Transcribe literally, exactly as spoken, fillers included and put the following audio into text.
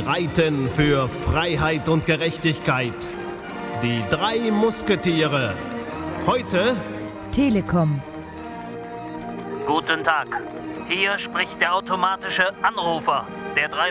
reiten für Freiheit und Gerechtigkeit. Die drei Musketiere. Heute Telekom. Guten Tag. Hier spricht der automatische Anrufer der drei